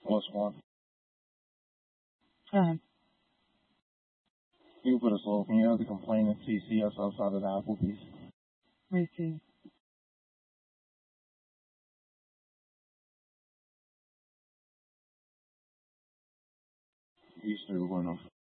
+1. Alright. You put us low. Can you have the complainant CC us outside of the Applebee's? Let me see. Easter, we're going on